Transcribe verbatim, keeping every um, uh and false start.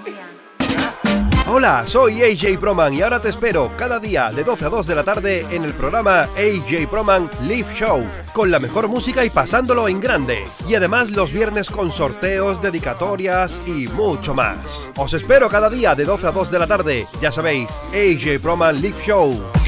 Hola, soy A J Proman y ahora te espero cada día de doce a dos de la tarde en el programa A J Proman Live Show, con la mejor música y pasándolo en grande. Y además los viernes con sorteos, dedicatorias y mucho más. Os espero cada día de doce a dos de la tarde. Ya sabéis, A J Proman Live Show.